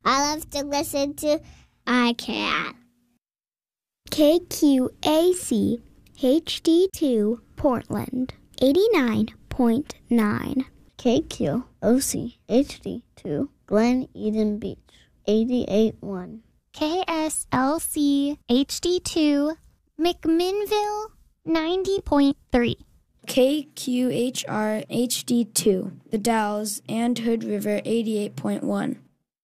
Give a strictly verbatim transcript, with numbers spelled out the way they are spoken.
I love to listen to iCat. K Q A C H D two Portland, eighty-nine point nine. K Q O C H D two Glen Eden Beach, eighty-eight point one. K S L C H D two McMinnville, ninety point three. K Q H R H D two The Dalles and Hood River, eighty-eight point one.